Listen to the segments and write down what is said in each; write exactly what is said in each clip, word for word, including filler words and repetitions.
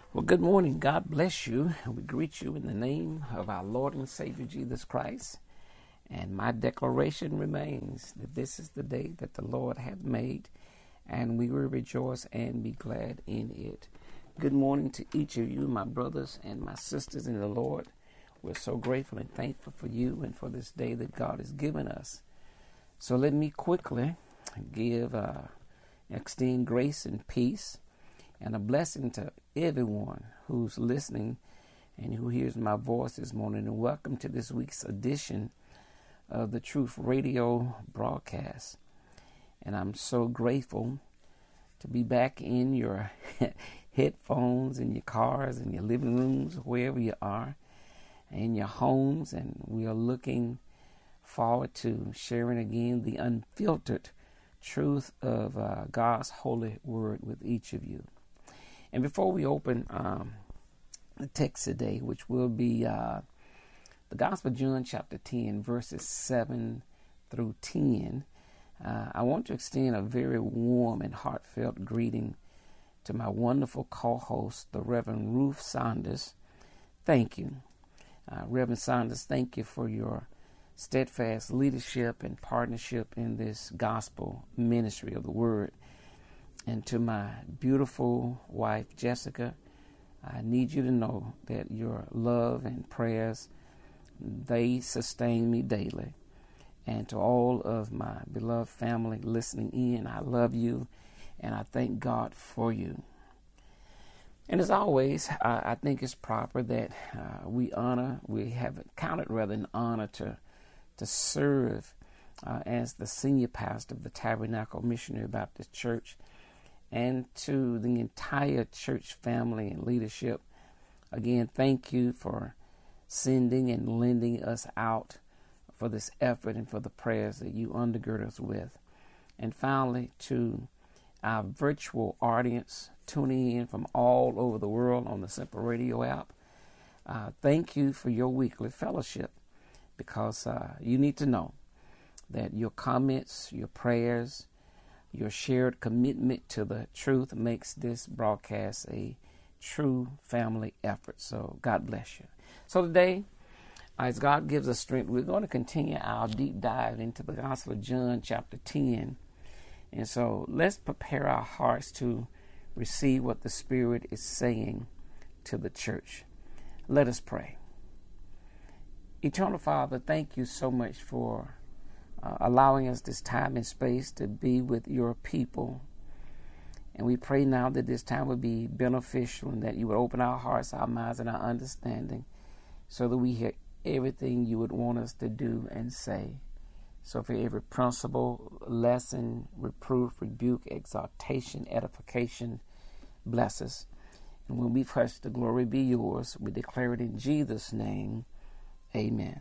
Well, good morning. God bless you. We greet you in the name of our Lord and Savior Jesus Christ. And my declaration remains that this is the day that the Lord hath made, and we will rejoice and be glad in it. Good morning to each of you, my brothers and my sisters in the Lord. We're so grateful and thankful for you and for this day that God has given us. So let me quickly give, uh, extend grace and peace and a blessing to everyone who's listening and who hears my voice this morning. And welcome to this week's edition of the Truth Radio broadcast. And I'm so grateful to be back in your headphones, in your cars, in your living rooms, wherever you are, in your homes. And we are looking forward to sharing again the unfiltered truth of uh, God's holy word with each of you. And before we open um, the text today, which will be uh, the Gospel of John chapter ten, verses seven through ten, uh, I want to extend a very warm and heartfelt greeting to my wonderful co-host, the Reverend Ruth Saunders. Thank you. Uh, Reverend Saunders, thank you for your steadfast leadership and partnership in this gospel ministry of the word. And to my beautiful wife, Jessica, I need you to know that your love and prayers, they sustain me daily. And to all of my beloved family listening in, I love you and I thank God for you. And as always, I, I think it's proper that uh, we honor, we have counted rather an honor to, to serve uh, as the senior pastor of the Tabernacle Missionary Baptist Church. And to the entire church family and leadership, again, thank you for sending and lending us out for this effort and for the prayers that you undergird us with. And finally, to our virtual audience tuning in from all over the world on the Simple Radio app, uh, thank you for your weekly fellowship, because uh, you need to know that your comments, your prayers, your shared commitment to the truth makes this broadcast a true family effort. So God bless you. So today, as God gives us strength, we're going to continue our deep dive into the Gospel of John chapter ten. And so let's prepare our hearts to receive what the Spirit is saying to the church. Let us pray. Eternal Father, thank you so much for Uh, allowing us this time and space to be with your people. And we pray now that this time would be beneficial and that you would open our hearts, our minds, and our understanding so that we hear everything you would want us to do and say. So for every principle, lesson, reproof, rebuke, exhortation, edification, bless us. And when we've hushed, the glory be yours. We declare it in Jesus' name. Amen.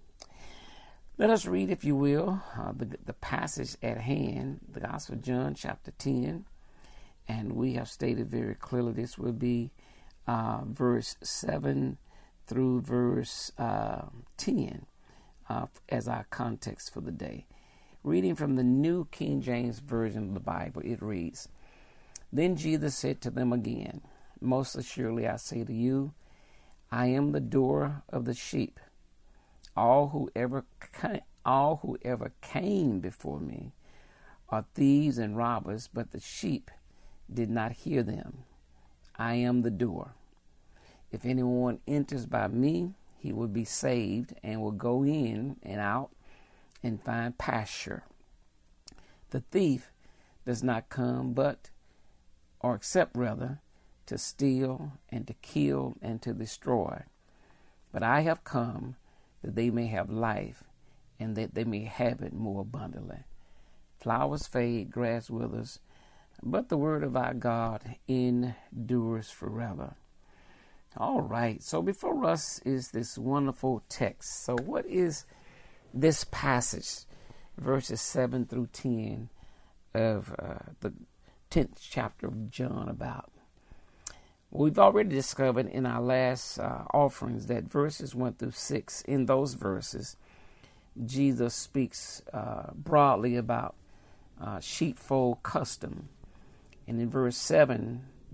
Let us read, if you will, uh, the, the passage at hand, the Gospel of John, chapter ten. And we have stated very clearly this will be uh, verse seven through verse uh, ten uh, as our context for the day. Reading from the New King James Version of the Bible, it reads, Then Jesus said to them again, Most assuredly I say to you, I am the door of the sheep. All who ever came, all who ever came before me are thieves and robbers, but the sheep did not hear them. I am the door. If anyone enters by me, he will be saved and will go in and out and find pasture. The thief does not come but, or except rather, to steal and to kill and to destroy. But I have come that they may have life, and that they may have it more abundantly. Flowers fade, grass withers, but the word of our God endures forever. All right, so before us is this wonderful text. So what is this passage, verses seven through ten of uh, the tenth chapter of John about? We've already discovered in our last uh, offerings that verses one through six, in those verses, Jesus speaks uh, broadly about uh, sheepfold custom. And in verse seven,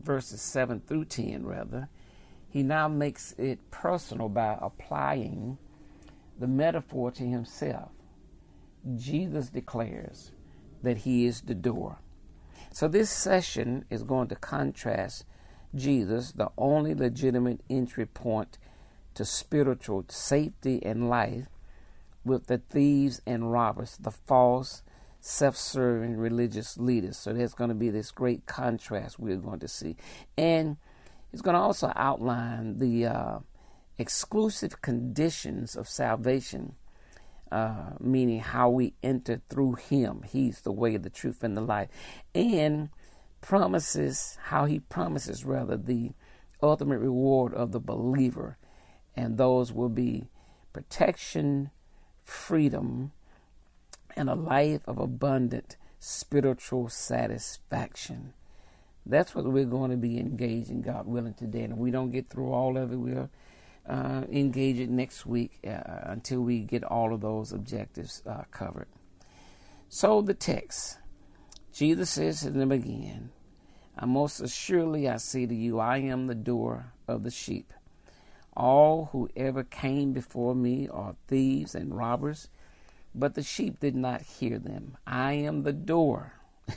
verses seven through ten, rather, he now makes it personal by applying the metaphor to himself. Jesus declares that he is the door. So this session is going to contrast Jesus, the only legitimate entry point to spiritual safety and life, with the thieves and robbers, the false, self-serving religious leaders. So there's going to be this great contrast we're going to see. And it's going to also outline the uh, exclusive conditions of salvation, uh, meaning how we enter through him. He's the way, the truth, and the life. And promises, how he promises, rather, the ultimate reward of the believer. And those will be protection, freedom, and a life of abundant spiritual satisfaction. That's what we're going to be engaging, God willing, today. And if we don't get through all of it, we'll uh, engage it next week uh, until we get all of those objectives uh, covered. So the text, Jesus says to them again, "I most assuredly I say to you, I am the door of the sheep. All who ever came before me are thieves and robbers, but the sheep did not hear them. I am the door.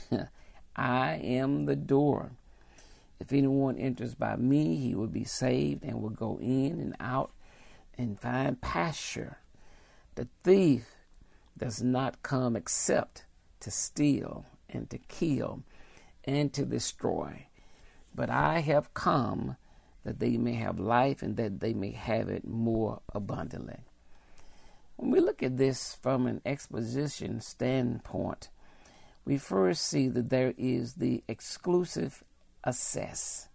I am the door. If anyone enters by me, he will be saved and will go in and out and find pasture. The thief does not come except to steal and to kill and to destroy. But I have come that they may have life and that they may have it more abundantly." When we look at this from an exposition standpoint, we first see that there is the exclusive access.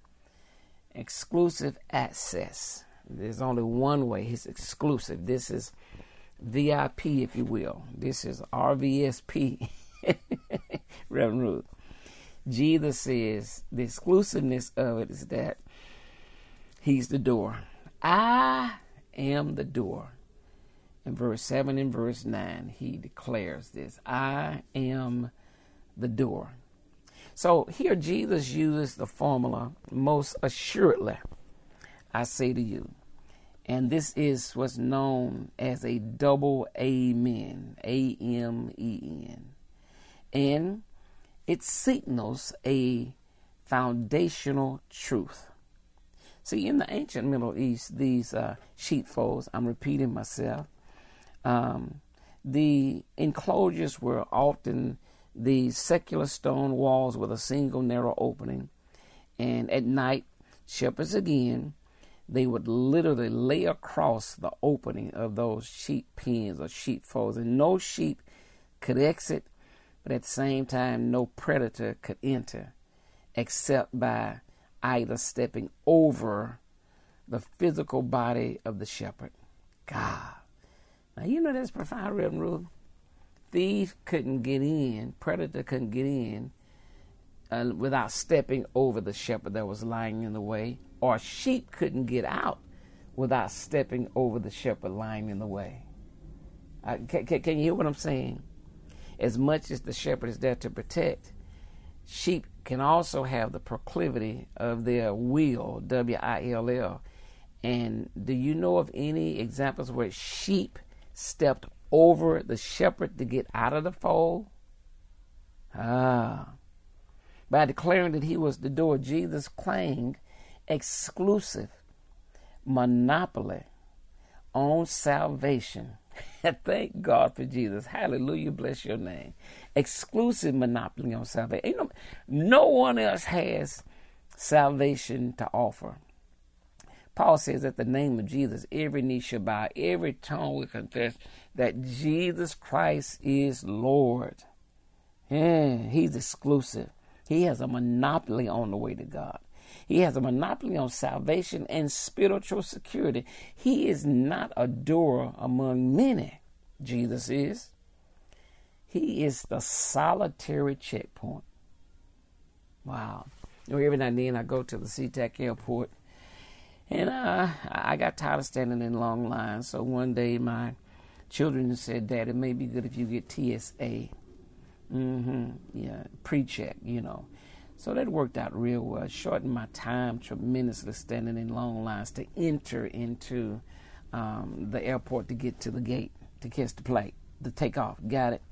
Exclusive access. There's only one way. It's exclusive. This is V I P, if you will. This is R V S P. Reverend Ruth. Jesus says the exclusiveness of it is that he's the door. I am the door. In verse seven and verse nine, he declares this. I am the door. So here Jesus uses the formula, most assuredly, I say to you. And this is what's known as a double amen, A M E N. And it signals a foundational truth. See, in the ancient Middle East, these uh, sheepfolds, I'm repeating myself, um, the enclosures were often the secular stone walls with a single narrow opening. And at night, shepherds again, they would literally lay across the opening of those sheep pens or sheepfolds. And no sheep could exit, but at the same time, no predator could enter except by either stepping over the physical body of the shepherd. God. Now, you know that's profound, Reverend Ruth. Thief couldn't get in, predator couldn't get in uh, without stepping over the shepherd that was lying in the way, or sheep couldn't get out without stepping over the shepherd lying in the way. Uh, can, can, can you hear what I'm saying? As much as the shepherd is there to protect, sheep can also have the proclivity of their will, W I L L. And do you know of any examples where sheep stepped over the shepherd to get out of the fold? Ah. By declaring that he was the door, Jesus claimed exclusive monopoly on salvation. Thank God for Jesus. Hallelujah. Bless your name. Exclusive monopoly on salvation. Ain't no, no one else has salvation to offer. Paul says at the name of Jesus, every knee shall bow, every tongue will confess that Jesus Christ is Lord. Yeah, he's exclusive. He has a monopoly on the way to God. He has a monopoly on salvation and spiritual security. He is not a door among many. Jesus is. He is the solitary checkpoint. Wow. You know, every now and then I go to the SeaTac airport, and uh, I got tired of standing in long lines. So one day my children said, "Dad, it may be good if you get T S A." Mm-hmm. Yeah, pre-check, you know. So that worked out real well. It shortened my time tremendously standing in long lines to enter into um, the airport to get to the gate, to catch the flight, to take off. Got it?